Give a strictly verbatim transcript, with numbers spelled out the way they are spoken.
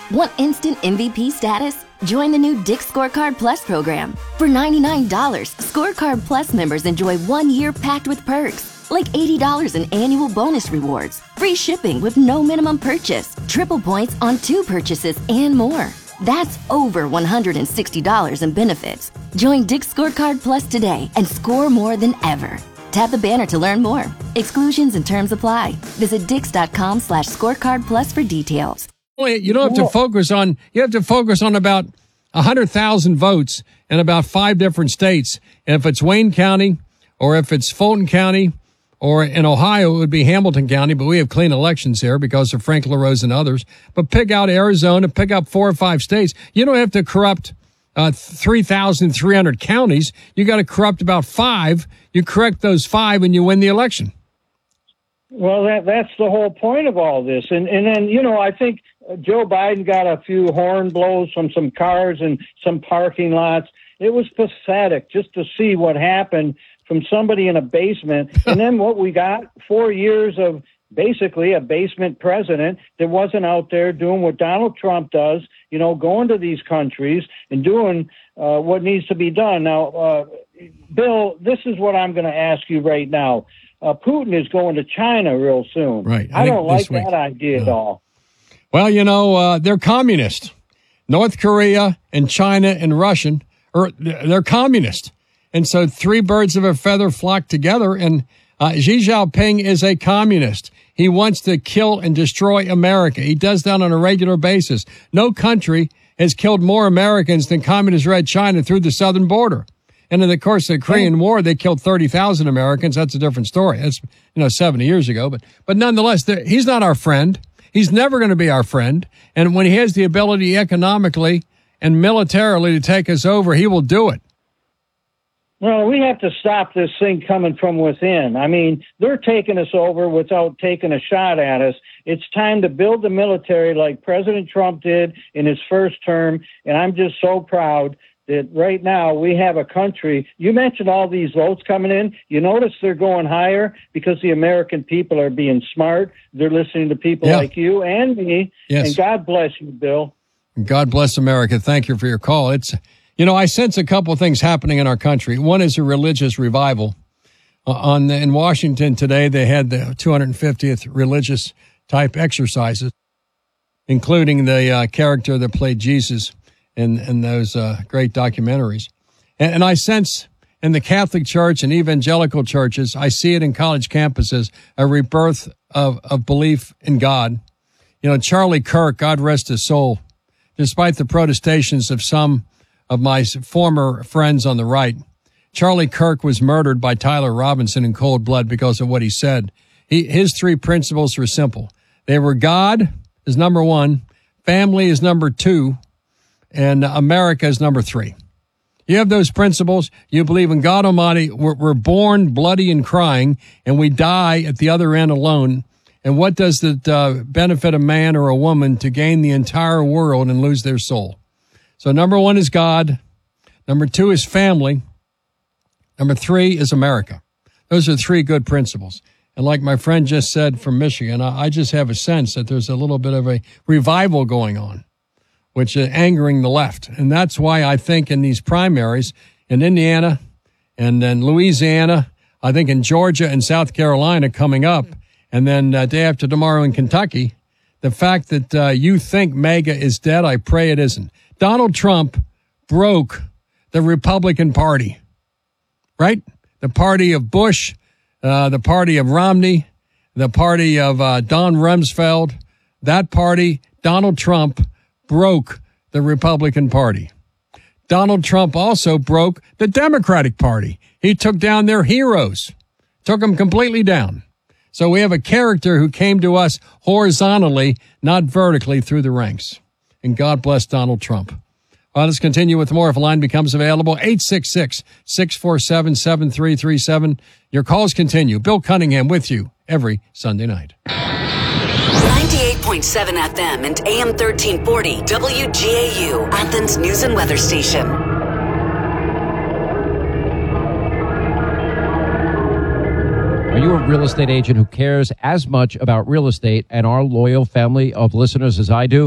Want instant M V P status? Join the new Dick's Scorecard Plus program. For ninety-nine dollars, Scorecard Plus members enjoy one year packed with perks, like eighty dollars in annual bonus rewards, free shipping with no minimum purchase, triple points on two purchases, and more. That's over one hundred sixty dollars in benefits. Join Dick's Scorecard Plus today and score more than ever. Tap the banner to learn more. Exclusions and terms apply. Visit dix.com slash scorecard plus for details. You don't have to focus on, you have to focus on about one hundred thousand votes in about five different states. And if it's Wayne County or if it's Fulton County or in Ohio, it would be Hamilton County, but we have clean elections here because of Frank LaRose and others. But pick out Arizona, pick up four or five states. You don't have to corrupt uh, three thousand three hundred counties. You got to corrupt about five. You correct those five and you win the election. Well, that that's the whole point of all this. And and then, you know, I think Joe Biden got a few horn blows from some cars and some parking lots. It was pathetic just to see what happened from somebody in a basement. And then what we got, four years of basically a basement president that wasn't out there doing what Donald Trump does, you know, going to these countries and doing uh, what needs to be done. Now, uh, Bill, this is what I'm going to ask you right now. Uh, Putin is going to China real soon. Right. I, I don't like that idea no. at all. Well, you know, uh, they're communist. North Korea and China and Russian, or they're communist. And so three birds of a feather flock together. And uh, Xi Jinping is a communist. He wants to kill and destroy America. He does that on a regular basis. No country has killed more Americans than communist Red China through the southern border. And in the course of the Korean War, they killed thirty thousand Americans. That's a different story. That's, you know, seventy years ago. But, but nonetheless, he's not our friend. He's never going to be our friend. And when he has the ability economically and militarily to take us over, he will do it. Well, we have to stop this thing coming from within. I mean, they're taking us over without taking a shot at us. It's time to build the military like President Trump did in his first term. And I'm just so proud that right now we have a country. You mentioned all these votes coming in. You notice they're going higher because the American people are being smart. They're listening to people yeah. like you and me. Yes. And God bless you, Bill. God bless America. Thank you for your call. It's, you know, I sense a couple of things happening in our country. One is a religious revival. Uh, on the, in Washington today, they had the two hundred fiftieth religious type exercises, including the uh, character that played Jesus in, in those uh, great documentaries. And, and I sense in the Catholic Church and evangelical churches, I see it in college campuses, a rebirth of, of belief in God. You know, Charlie Kirk, God rest his soul, despite the protestations of some of my former friends on the right, Charlie Kirk was murdered by Tyler Robinson in cold blood because of what he said. He, his three principles were simple. They were God is number one, family is number two, and America is number three. You have those principles. You believe in God Almighty. We're, we're born bloody and crying, and we die at the other end alone. And what does it uh, benefit a man or a woman to gain the entire world and lose their soul? So number one is God. Number two is family. Number three is America. Those are three good principles. And like my friend just said from Michigan, I, I just have a sense that there's a little bit of a revival going on, which is angering the left. And that's why I think in these primaries in Indiana and then Louisiana, I think in Georgia and South Carolina coming up, and then uh, day after tomorrow in Kentucky, the fact that uh, you think MAGA is dead, I pray it isn't. Donald Trump broke the Republican Party, right? The party of Bush, uh, the party of Romney, the party of uh, Don Rumsfeld. That party, Donald Trump, broke the Republican Party. Donald Trump also broke the Democratic Party. He took down their heroes, took them completely down. So we have a character who came to us horizontally, not vertically through the ranks. And God bless Donald Trump. Well, let's continue with more if a line becomes available. eight six six, six four seven, seven three three seven. Your calls continue. Bill Cunningham with you every Sunday night. ninety-eight point seven F M and A M thirteen forty W G A U, Athens News and Weather Station. Are you a real estate agent who cares as much about real estate and our loyal family of listeners as I do?